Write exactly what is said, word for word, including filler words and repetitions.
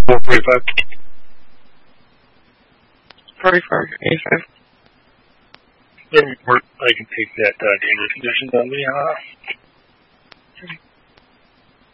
four forty-five. forty-five, eighty-five. Then I can take that uh, dangerous conditions on me, huh?